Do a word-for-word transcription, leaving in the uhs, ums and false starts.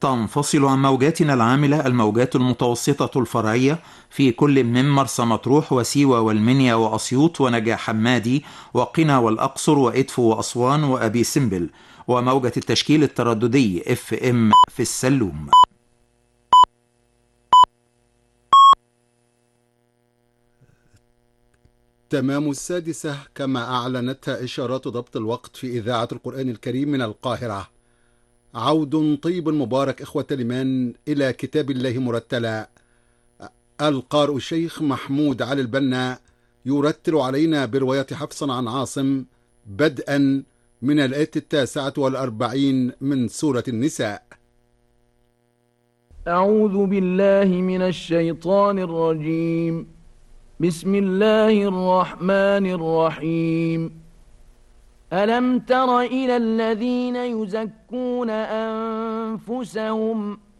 تنفصل عن موجاتنا العاملة الموجات المتوسطة الفرعية في كل من مرسى مطروح وسيوة والمنيا وأسيوط ونجع حمادي وقنا والأقصر وإدفو وأسوان وأبي سمبل، وموجة التشكيل الترددي اف ام في السلوم. تمام السادسة كما أعلنتها إشارات ضبط الوقت في إذاعة القرآن الكريم من القاهرة. عود طيب مبارك إخوة الإيمان إلى كتاب الله مرتلا. القارئ الشيخ محمود علي البنا يرتل علينا برواية حفص عن عاصم بدءا من الآية التاسعة والأربعين من سورة النساء. أعوذ بالله من الشيطان الرجيم. بسم الله الرحمن الرحيم. ألم تر إلى الذين يزكون أنفسهم